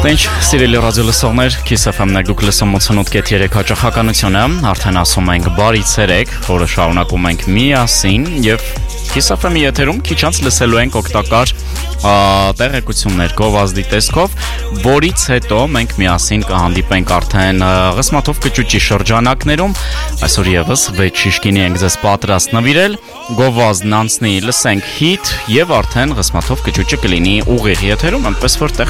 Ինչ սիրելի ռադիո լսողներ, Kiss FM-ն դուք լսում 88.3 հաճախականությունը, արդեն ասում ենք բարի ցերեկ, որը շարունակում ենք միասին եւ Kiss FM-ի եթերում քիչ անց լսելու ենք օգտակար տեղեկություններ գովազդի տեսքով, որից հետո մենք միասին կհանդիպենք արդեն Ղսմաթով կճուճի շրջանակներում, այսօր եւս 6 շիշկինի ենք ձեզ պատրաստ նվիրել, գովազդն անցնի, լսենք հիթ եւ արդեն Ղսմաթով կճուճը կլինի ուղիղ եթերում, այնպես որ տեղ